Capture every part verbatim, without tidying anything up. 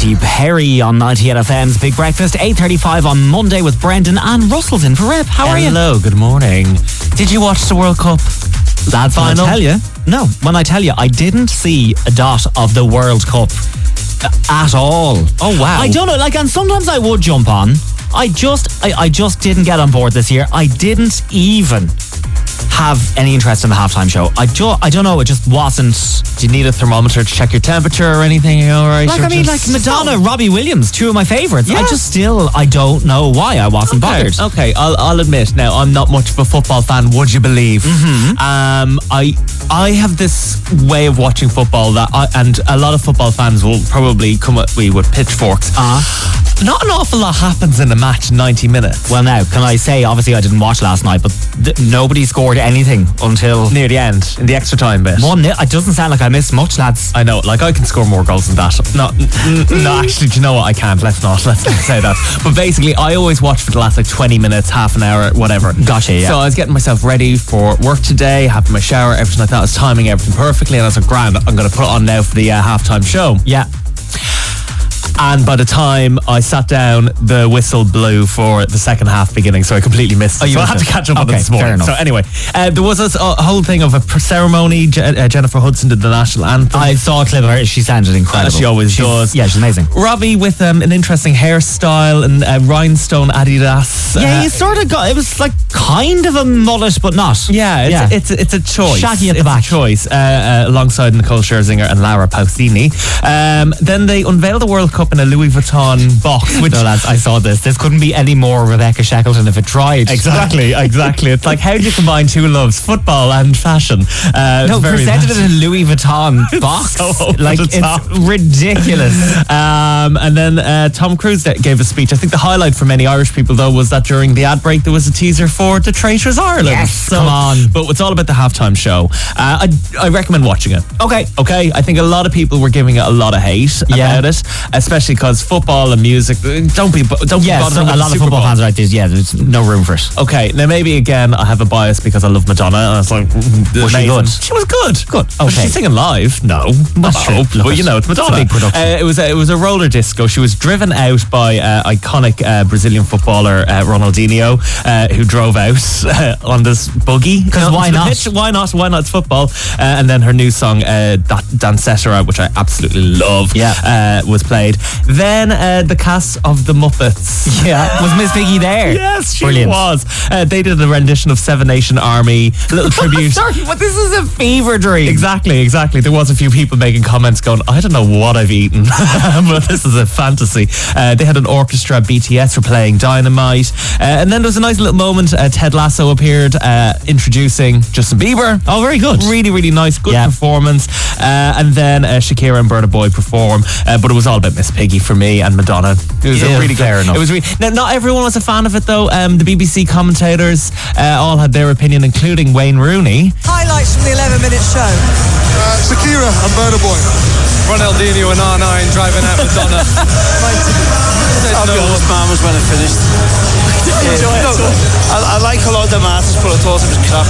Katy Perry on ninety-eight F M's Big Breakfast, eight thirty-five on Monday with Brendan and Russell's in for Rip. How are you? Hello, good morning. Did you watch the World Cup? Lads, when I tell you, no, when I tell you, I didn't see a dot of the World Cup at all. Oh, wow. I don't know, like, and sometimes I would jump on. I just, I, I just didn't get on board this year. I didn't even have any interest in the halftime show. I, ju- I don't know, it just wasn't. Do you need a thermometer to check your temperature or anything? Are you all right? Like, Or I mean, just- like Madonna, Robbie Williams, two of my favourites. Yeah. I just still, I don't know why I wasn't Okay, bothered. okay, I'll, I'll admit now I'm not much of a football fan. Would you believe? Mm-hmm. Um, I I have this way of watching football that, I, and a lot of football fans will probably come at me with pitchforks. Uh-huh. Not an awful lot happens in a match in ninety minutes. Well, now, can I say, obviously I didn't watch last night, but th- nobody scored anything until Near the end, in the extra time bit. one nil. It doesn't sound like I missed much, lads. I know, like I can score more goals than that. No, n- n- no, actually, do you know what? I can't. Let's not. Let's not say that. But basically, I always watch for the last like twenty minutes, half an hour, whatever. Gotcha, yeah. So I was getting myself ready for work today, having my shower, everything like that. I was timing everything perfectly, and I was like, grand, I'm going to put on now for the uh, halftime show. Yeah. And by the time I sat down, the whistle blew for the second half beginning, so I completely missed it. Oh, you so I missed had to it. catch up on Okay, it this morning. fair enough. So anyway, uh, there was a, a whole thing of a ceremony. Je- uh, Jennifer Hudson did the national anthem. I saw a clip of her. She sounded incredible. Uh, she always She's- does. Yeah, she's amazing. Robbie with um, an interesting hairstyle and uh, rhinestone Adidas. Yeah, uh, you sort of got, it was like kind of a mullet, but not. Yeah, it's, Yeah. it's it's a choice. Shaggy at the it's back. a choice uh, uh, alongside Nicole Scherzinger and Laura Pausini. Um, then they unveiled the World Cup in a Louis Vuitton box, which No, lads, I saw this. This couldn't be any more Rebecca Shackleton if it tried. exactly, exactly. It's like, how do you combine two loves, football and fashion? Uh, No, it's very presented in a Louis Vuitton box. so over like, the top. it's ridiculous. Um, and then uh, Tom Cruise de- gave a speech. I think the highlight for many Irish people, though, was that during the ad break there was a teaser for The Traitors Ireland. Yes, come on. But it's all about the halftime show. Uh, I, I recommend watching it. Okay. Okay, I think a lot of people were giving it a lot of hate Yeah. about it, especially because football and music. Don't be, don't Yeah, be bothered so with a the lot of Super football Bowl. fans are like this. Yeah, there's no room for it. Okay, now maybe again I have a bias because I love Madonna, and it's like, mm, Was she amazing. good? She was good. Good, Was okay. she singing live? No, That's true. no. Look, But you know, it's it's a Madonna. big production. Uh, it was a, it was a roller disco. She was driven out by uh, iconic uh, Brazilian footballer uh, Ronaldinho, uh, who drove out uh, on this buggy. 'Cause You know, why to the not? pitch. Why not? Why not? It's football. Uh, and then her new song, uh, Da- Dancetera, which I absolutely love, Yeah. uh, was played. Then uh, the cast of the Muppets. Yeah. Was Miss Piggy there? Yes, she Brilliant. was. Uh, they did a rendition of Seven Nation Army, a little tribute. Sorry, but this is a fever dream. Exactly, exactly. There was a few people making comments going, I don't know what I've eaten, but this is a fantasy. Uh, they had an orchestra, B T S were playing Dynamite. Uh, and then there was a nice little moment. Uh, Ted Lasso appeared uh, introducing Justin Bieber. Oh, very good. Really, really nice, good Yeah. performance. Uh, and then uh, Shakira and Burna Boy perform. Uh, but it was all about Miss Piggy for me and Madonna. It was Yeah, a really fair good. enough. It was really, now, not everyone was a fan of it though. Um, the B B C commentators uh, all had their opinion, including Wayne Rooney. Highlights from the eleven minute show. Uh, Shakira and Burna Boy. Ronaldinho and R nine driving out Madonna. I'll be honest, man, was when it finished. Enjoy it. No, I, I like a lot of the matches, but I thought it was crap.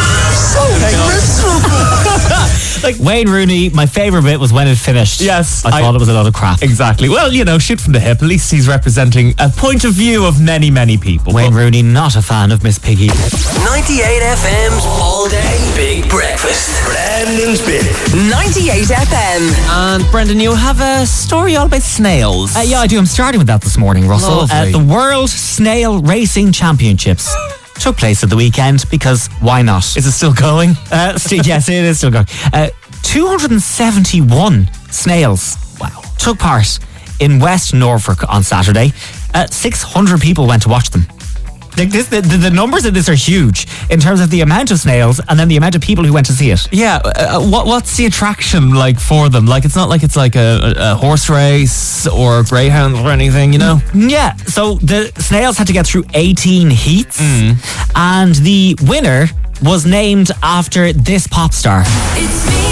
Like Wayne Rooney, my favourite bit was when it finished. Yes, I, I- thought it was a lot of crap. Exactly. Well, you know, shoot from the hip. At least he's representing a point of view of many, many people. Wayne Rooney, not a fan of Miss Piggy. ninety-eight F M's All Day Big Breakfast. Brendan's Bit. ninety-eight F M. And Brendan, you have a story all about snails. Uh, yeah, I do. I'm starting with that this morning, Russell. Uh, Lovely. the World Snail Racing Championships took place at the weekend because why not? Is it still going? Uh, st- yes, it is still going. Uh, two hundred seventy-one snails wow. took part in West Norfolk on Saturday. Uh, six hundred people went to watch them. Like this, the, the, the numbers of this are huge in terms of the amount of snails and then the amount of people who went to see it. Yeah. Uh, what What's the attraction like for them? Like, it's not like it's like a, a, a horse race or greyhound or anything, you know? Yeah, so the snails had to get through eighteen heats, and the winner was named after this pop star. It's me.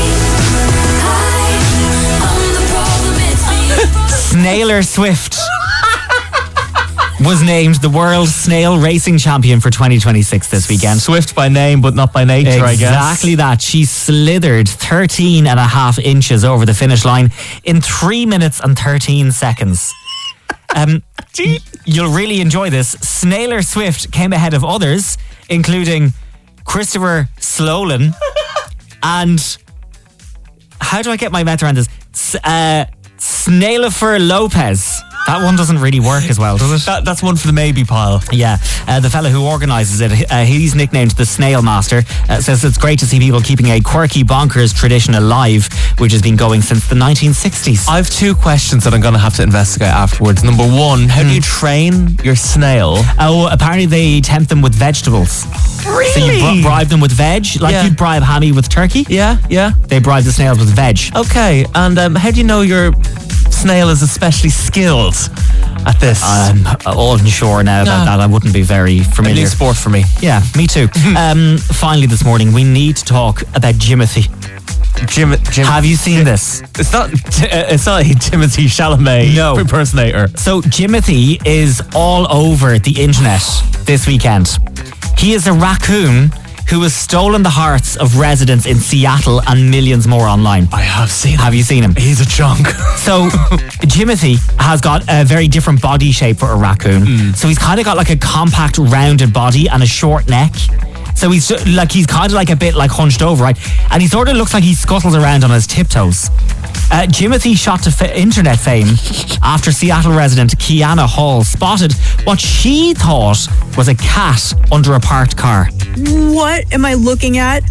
Hi, I'm the problem, it's me. Snailer Swift was named the World Snail Racing Champion for twenty twenty-six this weekend. Swift by name, but not by nature, I guess. Exactly that. She slithered thirteen and a half inches over the finish line in three minutes and thirteen seconds. Um, you'll really enjoy this. Snailer Swift came ahead of others, including Christopher Slolan and... How do I get my mouth around this? S- uh, Snailifer Lopez. That one doesn't really work as well, does it? That, that's one for the maybe pile. Yeah, uh, the fella who organises it, uh, he's nicknamed the Snail Master, uh, says it's great to see people keeping a quirky, bonkers tradition alive, which has been going since the nineteen sixties. I have two questions that I'm going to have to investigate afterwards. Number one, how mm. do you train your snail? Oh, apparently they tempt them with vegetables. Really? So you br- bribe them with veg, like yeah. you'd bribe Hammy with turkey. Yeah, yeah. They bribe the snails with veg. Okay, and um, how do you know your snail is especially skilled at this? I'm all unsure now about Ah. that. I wouldn't be very familiar. A new sport for me. Yeah, me too. um, finally this morning, we need to talk about Jimothy. Jim, Jim, Have you seen Jim, this? It's not. It's not a Timothy Chalamet No. impersonator. So Jimothy is all over the internet this weekend. He is a raccoon who has stolen the hearts of residents in Seattle and millions more online. I have seen. Have him. you seen him? He's a chunk. So Jimothy has got a very different body shape for a raccoon. Mm. So he's kind of got like a compact, rounded body and a short neck. So he's like he's kind of like a bit like hunched over, right? And he sort of looks like he scuttles around on his tiptoes. Uh, Jimothy shot to f- internet fame after Seattle resident Kiana Hall spotted what she thought was a cat under a parked car. What am I looking at?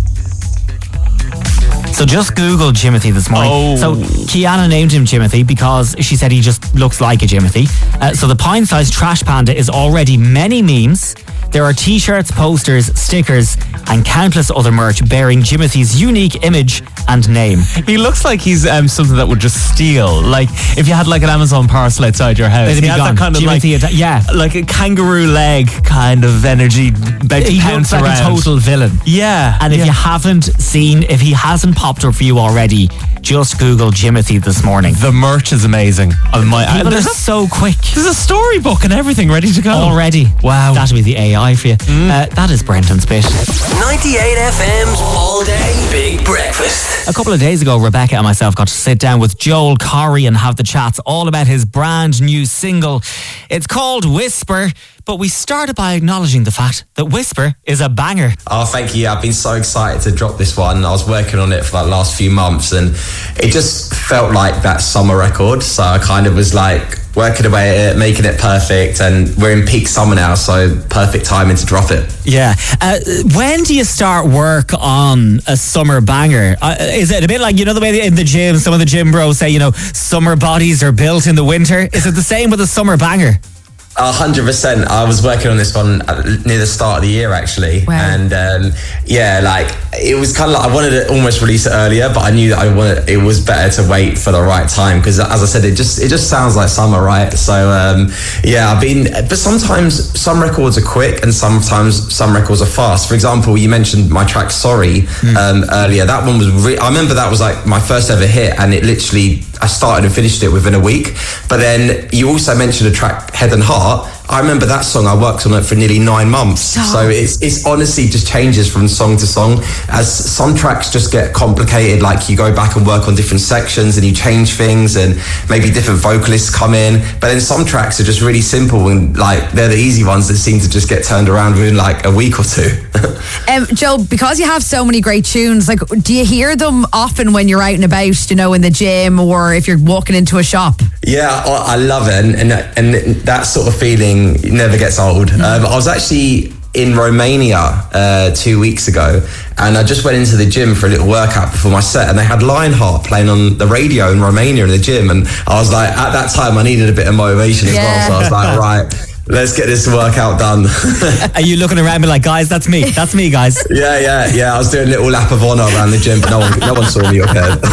So just Google Jimothy this morning. Oh. So Kiana named him Jimothy because she said he just looks like a Jimothy. Uh, so the pint-sized trash panda is already many memes. There are t-shirts, posters, stickers, and countless other merch bearing Jimothy's unique image and name. He looks like he's um, something that would just steal. Like if you had like an Amazon parcel outside your house. It'd he be has gone. that kind of Jimothy like, ad- yeah. like a kangaroo leg kind of energy. About to He pounce looks like around. a total villain. Yeah. And if yeah. you haven't seen, if he hasn't popped up for you already, just Google Jimothy this morning. The merch is amazing. Oh my, People there's are a, so quick. there's a storybook and everything ready to go. Already. Wow. That'll be the A I for you. Mm. Uh, that is Brenton's bit. ninety-eight F M's All Day Big Breakfast. A couple of days ago, Rebecca and myself got to sit down with Joel Corry and have the chats all about his brand new single. It's called Whisper, but we started by acknowledging the fact that Whisper is a banger. Oh, thank you. I've been so excited to drop this one. I was working on it for like the last few months and it just felt like that summer record. So I kind of was like working away at it, making it perfect, and we're in peak summer now, so perfect timing to drop it. Yeah. Uh, when do you start work on a summer banger? Uh, is it a bit like, you know, the way in the gym, some of the gym bros say, you know, summer bodies are built in the winter? Is it the same with a summer banger? A hundred percent. I was working on this one at, near the start of the year, actually. Wow. And um, yeah, like it was kind of like I wanted to almost release it earlier, but I knew that I wanted it was better to wait for the right time because, as I said, it just it just sounds like summer, right? So um, yeah, I've been. But sometimes some records are quick, and sometimes some records are fast. For example, you mentioned my track "Sorry" mm. um, earlier. That one was. Re- I remember that was like my first ever hit, and it literally. I started and finished it within a week. But then you also mentioned a track, Head and Heart. I remember that song, I worked on it for nearly nine months. Stop. So it's it's honestly just changes from song to song. As some tracks just get complicated, like you go back and work on different sections and you change things and maybe different vocalists come in. But then some tracks are just really simple and like they're the easy ones that seem to just get turned around within like a week or two. um, Joe, because you have so many great tunes, like do you hear them often when you're out and about, you know, in the gym or if you're walking into a shop? Yeah, I, I love it, and, and and that sort of feeling never gets old. Mm-hmm. Um, I was actually in Romania uh, two weeks ago, and I just went into the gym for a little workout before my set, and they had Lionheart playing on the radio in Romania in the gym, and I was like, at that time, I needed a bit of motivation as yeah. well, so I was like, right. Let's get this workout done. Are you looking around me like, guys, that's me. That's me, guys. Yeah, yeah, yeah. I was doing a little lap of honour around the gym, but no one, no one saw me or cared.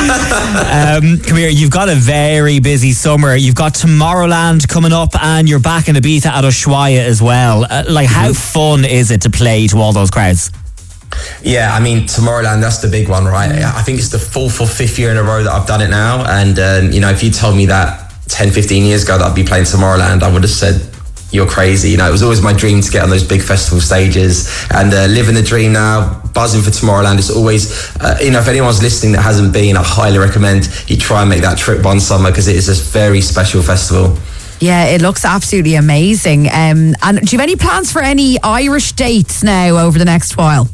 um, come here. You've got a very busy summer. You've got Tomorrowland coming up, and you're back in Ibiza at Ushuaia as well. Uh, like, how mm-hmm. fun is it to play to all those crowds? Yeah, I mean, Tomorrowland, that's the big one, right? I think it's the fourth or fifth year in a row that I've done it now. And, um, you know, if you told me that ten, fifteen years ago that I'd be playing Tomorrowland, I would have said, you're crazy. You know, it was always my dream to get on those big festival stages and uh, living the dream now, buzzing for Tomorrowland. It's always, uh, you know, if anyone's listening that hasn't been, I highly recommend you try and make that trip one summer because it is a very special festival. Yeah, it looks absolutely amazing. Um, and do you have any plans for any Irish dates now over the next while?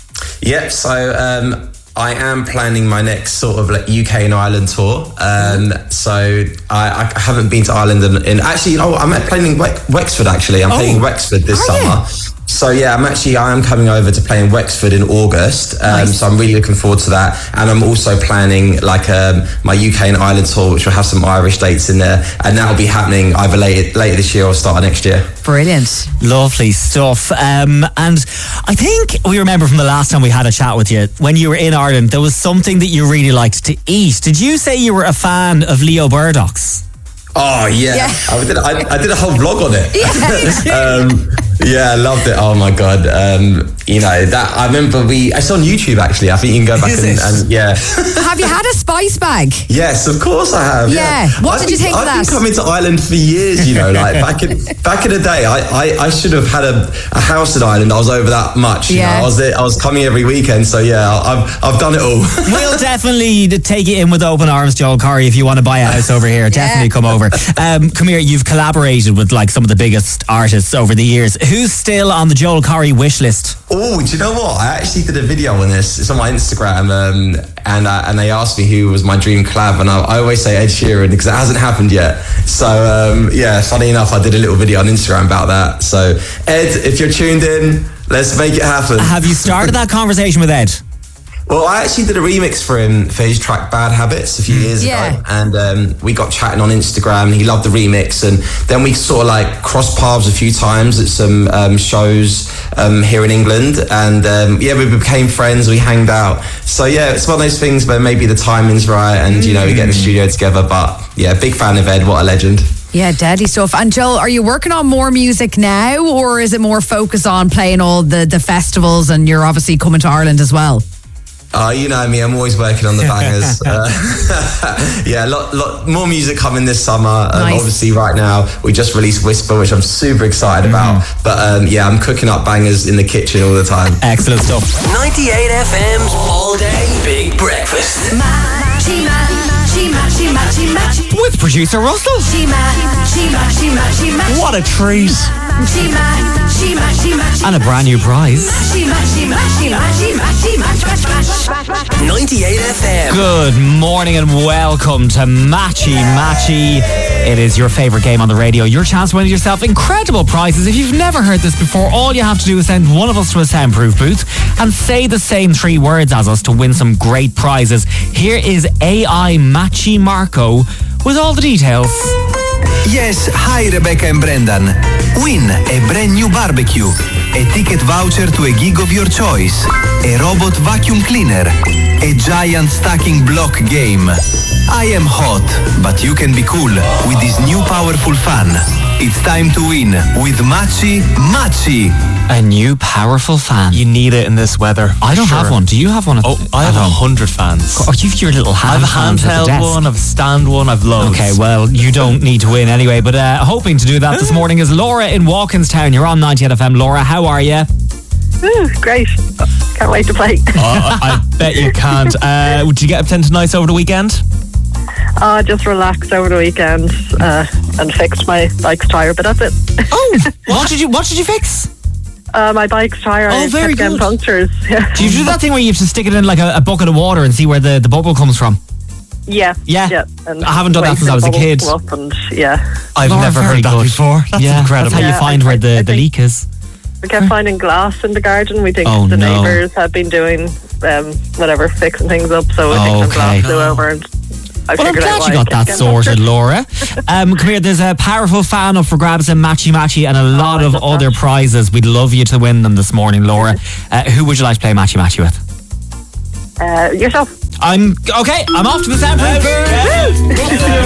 Yep, so um, I am planning my next sort of like U K and Ireland tour. Um, so I, I haven't been to Ireland in, in actually, oh, I'm playing in Wex- Wexford actually. I'm Oh, playing Wexford this are summer. you? So yeah, I'm actually, I am coming over to play in Wexford in August. Um, Nice. So I'm really looking forward to that. And I'm also planning like um, my U K and Ireland tour, which will have some Irish dates in there. And that'll be happening either later, later this year or start of next year. Brilliant. Lovely stuff. Um, and I think we remember from the last time we had a chat with you, when you were in Ireland, there was something that you really liked to eat. Did you say you were a fan of Leo Burdock's? Oh yeah, Yeah. I did. I, I did a whole vlog on it. Yeah. um, yeah, I loved it. Oh my god, um, you know that. I remember we. It's on YouTube actually. I think you can go back Is and, it? and yeah. Have you had a spice bag? Yes, of course I have. Yeah. Yeah. What I've did you been- think of I've that? been coming to Ireland for years. You know, like back in back in the day, I, I, I should have had a, a house in Ireland. I was over that much. You Yeah. know, I was there, I was coming every weekend. So yeah, I've I've done it all. We'll definitely take it in with open arms, Joel Corry. If you want to buy a house over here, definitely come over. Um, come here. You've collaborated with like some of the biggest artists over the years. Who's still on the Joel Corry wish list? Oh, do you know what? I actually did a video on this. It's on my Instagram, um, and uh, and they asked me who was my dream collab, and I, I always say Ed Sheeran because it hasn't happened yet. So um, yeah, funny enough, I did a little video on Instagram about that. So Ed, if you're tuned in, let's make it happen. Have you started that conversation with Ed? Well, I actually did a remix for him for his track Bad Habits a few years Yeah. ago. And um, we got chatting on Instagram. He loved the remix. And then we sort of like crossed paths a few times at some um, shows um, here in England. And um, yeah, we became friends. We hanged out. So yeah, it's one of those things where maybe the timing's right and, you know, we get in the studio together. But yeah, big fan of Ed. What a legend. Yeah, deadly stuff. And Joel, are you working on more music now, or is it more focused on playing all the, the festivals, and you're obviously coming to Ireland as well? Oh, you know me, I'm always working on the bangers. uh, yeah, a lot, lot more music coming this summer. Um, Nice. Obviously, right now, we just released Whisper, which I'm super excited about. But um, yeah, I'm cooking up bangers in the kitchen all the time. Excellent stuff. ninety-eight F M's All Day Big Breakfast. Matchy, matchy, matchy, matchy, matchy. With producer Russell. Matchy, matchy, matchy, matchy, matchy. What a treat. Matchy, matchy, matchy, matchy. And a brand new prize. Matchy, matchy, matchy, matchy, matchy, match, match, match, match, match. ninety-eight F M. Good morning and welcome to Matchy Matchy. It is your favourite game on the radio. Your chance to win yourself incredible prizes. If you've never heard this before, all you have to do is send one of us to a soundproof booth and say the same three words as us to win some great prizes. Here is A I Matchy Marco with all the details. Yes, hi Rebecca and Brendan. Win a brand new barbecue, a ticket voucher to a gig of your choice, a robot vacuum cleaner, a giant stacking block game. I am hot, but you can be cool with this new powerful fan. It's time to win with Matchy Matchy. A new powerful fan. You need it in this weather. I don't Sure. have one. Do you have one? At, Oh, I have at a home? hundred fans. Oh, you've your little I hand have a fans at the handheld desk. one, I have a stand one, I've loads. Okay, well, you don't need to win anyway, but uh, hoping to do that this morning is Laura in Walkinstown. You're on ninety-eight F M. Laura, how are you? Ooh, great. Can't wait to play. Oh, I bet you can't. Uh, did you get up to tonight's over the weekend? Uh, just relaxed over the weekend uh, and fixed my bike's tyre, but that's it. Oh, what did you what did you fix? Uh, my bike's tyre, Oh, I very kept getting good. punctures. Yeah. Do you do that thing where you have to stick it in like a, a bucket of water and see where the, the bubble comes from? Yeah. Yeah. yeah. And I haven't done that wait since for I was a the bubbles kid. to come up and, yeah. I've Laura, never very heard that good. before. That's yeah, incredible. That's how you Yeah, find I- where I the, the think- leak is. We kept finding glass in the garden. We think Oh, the no. neighbours had been doing um, whatever, fixing things up, so I think Oh, some glass okay. flew over and I Well, I'm figured out glad why you I got kept that getting sorted, punctured. Laura. Um, come here, there's a powerful fan up for grabs in Matchy Matchy and a lot I of love that. other prizes. We'd love you to win them this morning, Laura. Uh, who would you like to play Matchy Matchy with? Uh, yourself. I'm okay. I'm off to the soundproof booth.